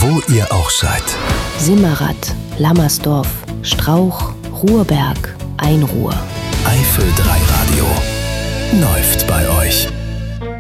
wo ihr auch seid. Simmerath, Lammersdorf, Strauch, Ruhrberg, Einruhr. Eifel 3